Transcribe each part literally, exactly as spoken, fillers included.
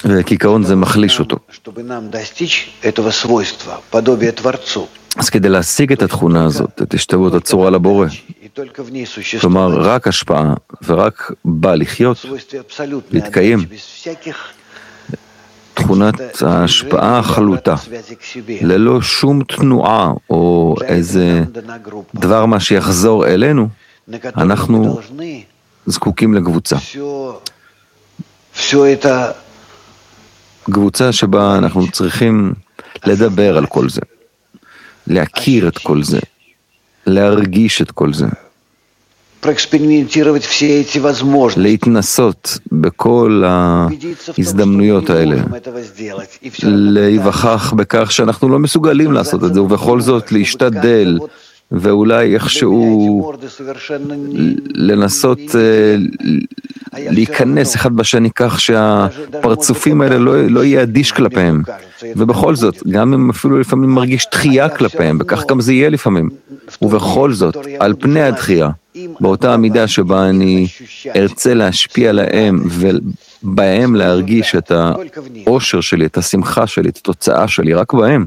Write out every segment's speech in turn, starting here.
וקיכאון זה מחליש אותו. אז כדי להשיג את התכונה הזאת, את השתוות הצורה לבורא, כלומר רק השפעה ורק בא לחיות, להתקיים, תכונת ההשפעה החלוטה, ללא שום תנועה או איזה דבר מה שיחזור אלינו, אנחנו זקוקים לקבוצה. קבוצה שבה אנחנו צריכים לדבר על כל זה, להכיר את כל זה, להרגיש את כל זה, להתנסות בכל ההזדמנויות האלה, להיווכח בכך שאנחנו לא מסוגלים לעשות את זה, ובכל זאת להשתדל, ואולי איכשהו לנסות להיכנס אחד בשני כך שהפרצופים האלה לא, לא יהיה אדיש כלפיהם, ובכל זאת, גם אם אפילו לפעמים מרגיש דחייה כלפיהם, וכך גם זה יהיה לפעמים, ובכל זאת, על פני הדחייה, באותה המידה שבה אני ארצה להשפיע עליהם ובהם להרגיש את האושר שלי, את השמחה שלי, את התוצאה שלי, רק בהם.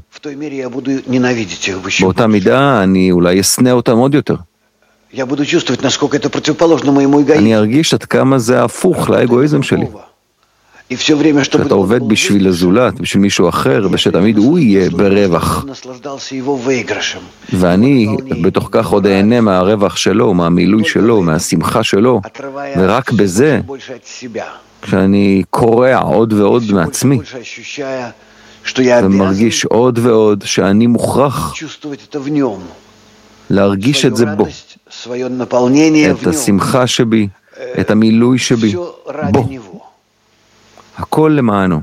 באותה מידה אני אולי אשנא אותם עוד יותר. אני ארגיש עד כמה זה הפוך לאגואיזם שלי. שאתה עובד בשביל הזולת, בשביל מישהו אחר, ושתמיד הוא יהיה ברווח. ואני בתוך כך עוד אהנה מהרווח שלו, מהמילוי שלו, מהשמחה שלו, ורק בזה, כשאני קורע עוד ועוד מעצמי, ומרגיש עוד ועוד שאני מוכרח להרגיש את זה בו, את השמחה שבי, את המילוי שבי, בו. הכל למענו.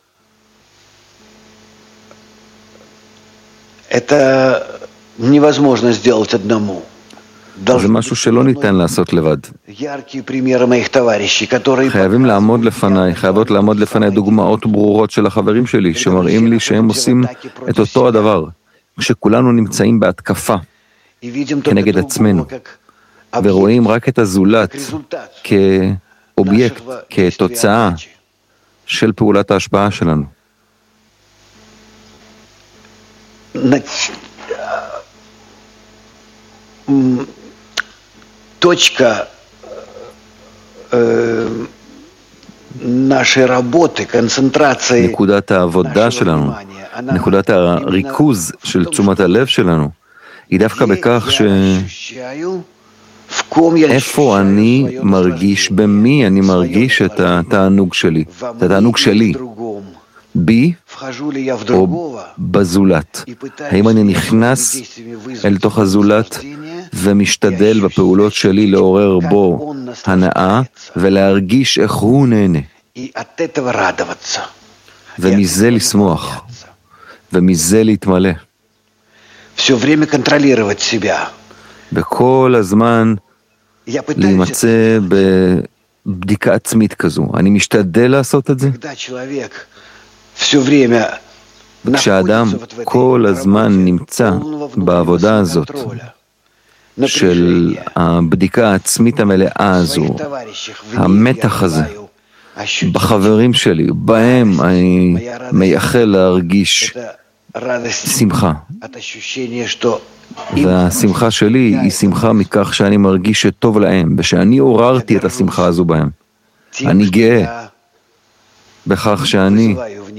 זה משהו שלא ניתן לעשות לבד. חייבים לעמוד לפניי, חייבות לעמוד לפניי דוגמאות ברורות של החברים שלי, שמראים לי שהם עושים את אותו הדבר, כשכולנו נמצאים בהתקפה כנגד עצמנו, ורואים רק את הזולת כאובייקט, כתוצאה של פעולת ההשפעה שלנו. точка нашей работы, концентрации, נקודת העבודה שלנו, נקודת הריכוז של תשומת הלב שלנו, היא דווקא בכך ש... איפה אני מרגיש, במי אני מרגיש את התענוג שלי, את התענוג שלי, בי או בזולת. האם אני נכנס אל תוך הזולת ומשתדל בפעולות שלי לעורר בו הנאה ולהרגיש איך הוא נהנה, ומזה לשמוח, ומזה להתמלא. בכל הזמן להימצא בבדיקה עצמית כזו. אני משתדל לעשות את זה. כשאדם כל הזמן נמצא בעבודה הזאת של הבדיקה העצמית המלאה הזו, המתח הזה, בחברים שלי, בהם אני מייחל להרגיש שמחה. והשמחה שלי היא שמחה מכך שאני מרגיש שטוב להם, ושאני עוררתי את השמחה הזו בהם. אני גאה בכך שאני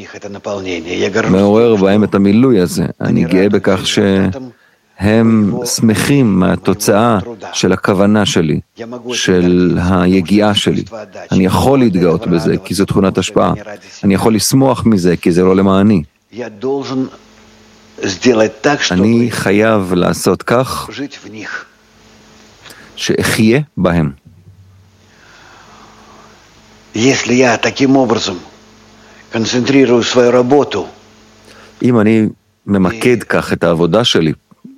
מעורר בהם את המילוי הזה. אני גאה בכך שהם שמחים מהתוצאה של הכוונה שלי, של היגיעה שלי. אני יכול להתגאות בזה, כי זו תכונת השפעה. אני יכול לשמוח מזה, כי זה לא למעני. אני חייב לעשות כך שאחיה בהם. אם אני ממקד כך את העבודה שלי,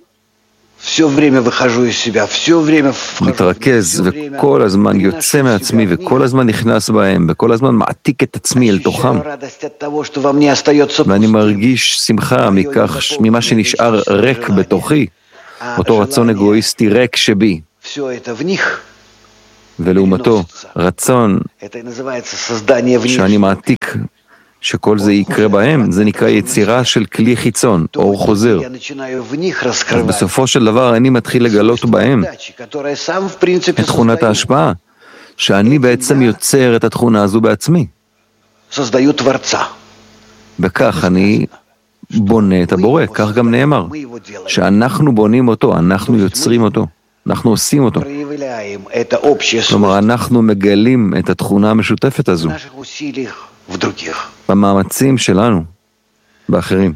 מתרכז וכל הזמן יוצא מעצמי וכל הזמן נכנס בהם וכל הזמן מעתיק את עצמי אל תוכם, ואני מרגיש שמחה מכך, ממה שנשאר ריק בתוכי, אותו רצון אגואיסטי ריק שבי, ולעומתו רצון שאני מעתיק שכל זה יקרה בהם, זה נקרא יצירה של כלי חיצון, אור חוזר. אז בסופו של דבר אני מתחיל לגלות בהם את תכונת ההשפעה, שאני בעצם יוצר את התכונה הזו בעצמי. בכך אני בונה את הבורא, כך גם נאמר, שאנחנו בונים אותו, אנחנו יוצרים אותו, אנחנו עושים אותו. כלומר, אנחנו מגלים את התכונה המשותפת הזו במאמצים שלנו, באחרים.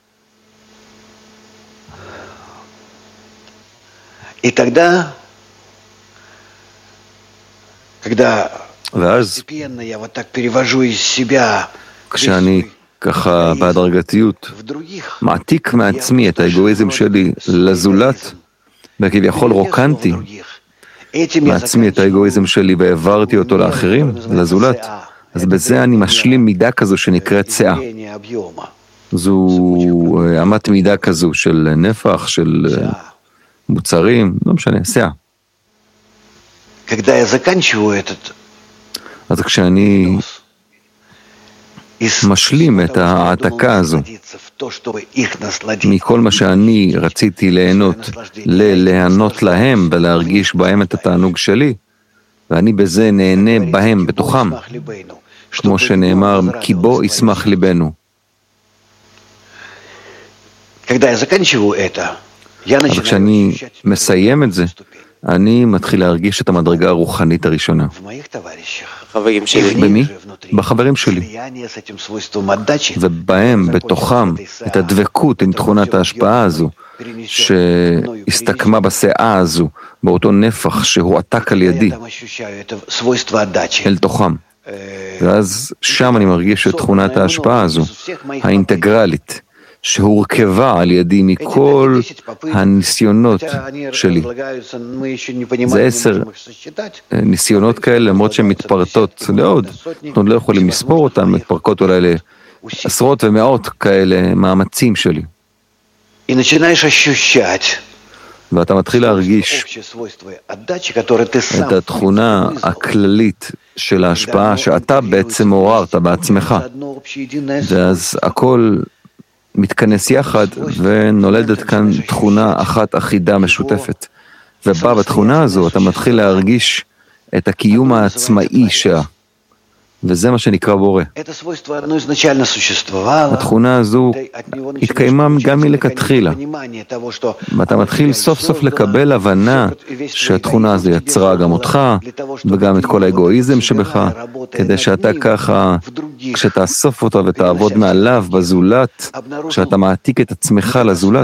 ואז, כשאני ככה בהדרגתיות מעתיק מעצמי את האגואיזם שלי לזולת, וכביכול רוקנתי מעצמי את האגואיזם שלי והעברתי אותו לאחרים, לזולת, אז בזה אני משלים מידה כזו שנקראת שאה. זו אמת מידה כזו של נפח, של מוצרים, לא משנה, שאה. אז כשאני משלים את ההעתקה הזו מכל מה שאני רציתי ליהנות, לליהנות להם ולהרגיש בהם את התענוג שלי, ואני בזה נהנה בהם, בתוכם, כמו שנאמר, כי בו ישמח ליבנו. אז כשאני מסיים את זה, אני מתחיל להרגיש את המדרגה הרוחנית הראשונה. במי? בחברים שלי. ובהם, בתוכם, את הדבקות עם תכונת ההשפעה הזו, שהסתכמה בשאה הזו, באותו נפח שהועתק על ידי, אל תוכם. ואז שם אני מרגיש את תכונת ההשפעה הזו, האינטגרלית, שהורכבה על ידי מכל הניסיונות שלי. זה עשר ניסיונות כאלה, למרות שהן מתפרטות לעוד. אנחנו לא יכולים לספור אותן, מתפרקות אולי לעשרות ומאות כאלה מאמצים שלי. ואתה מתחיל להרגיש את התכונה הכללית של ההשפעה שאתה בעצם עוררת בעצמך. ואז הכל מתכנס יחד ונולדת כאן תכונה אחת אחידה משותפת. ובא בתכונה הזו אתה מתחיל להרגיש את הקיום העצמאי שלה. וזה מה שנקרא בורא. התכונה הזו התקיימה גם מלכתחילה. ואתה מתחיל סוף סוף לקבל הבנה שהתכונה הזו יצרה גם אותך, וגם את כל האגואיזם שבך, כדי שאתה ככה, כשתאסוף אותו ותעבוד מעליו בזולת, כשאתה מעתיק את עצמך לזולת,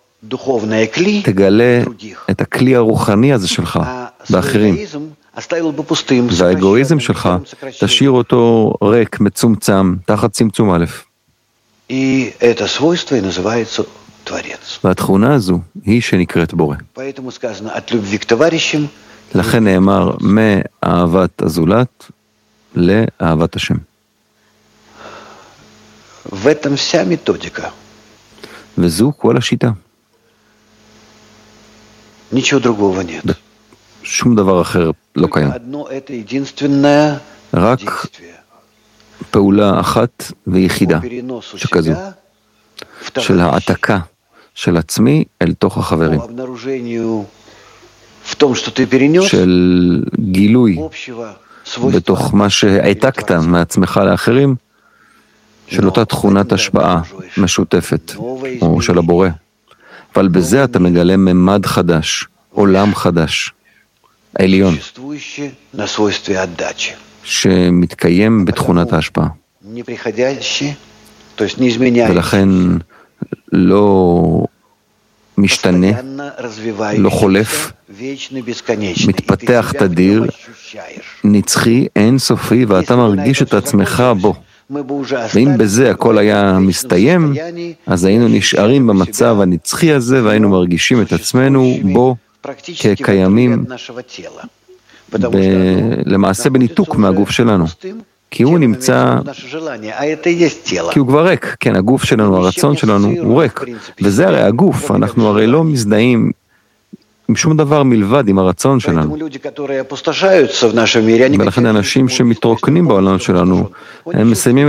תגלה את הכלי הרוחני הזה שלך, באחרים. והאגואיזם שלך, תשאיר אותו ריק, מצומצם, תחת צמצום א'. והתכונה הזו היא שנקראת בורא. לכן נאמר מאהבת הזולת לאהבת השם. וזו כל השיטה. שום דבר אחר לא קיים. רק פעולה אחת ויחידה שכזו, של העתקה של עצמי אל תוך החברים. של גילוי בתוך מה שהעתקת מעצמך לאחרים, של אותה תכונת השפעה משותפת, או של הבורא. אבל בזה אתה מגלה ממד חדש, עולם חדש. העליון, שמתקיים בתכונת ההשפעה. ולכן לא משתנה, לא חולף, מתפתח תדיר, נצחי, אינסופי, ואתה מרגיש את עצמך בו. ואם בזה הכל היה מסתיים, אז היינו נשארים במצב הנצחי הזה, והיינו מרגישים את עצמנו בו, כקיימים למעשה בניתוק מהגוף שלנו, כי הוא נמצא, כי הוא כבר ריק, כן, הגוף שלנו, הרצון שלנו הוא ריק, וזה הרי הגוף, אנחנו הרי לא מזדהים עם שום דבר מלבד עם הרצון שלנו. ולכן האנשים שמתרוקנים בעולם שלנו, הם מסיימים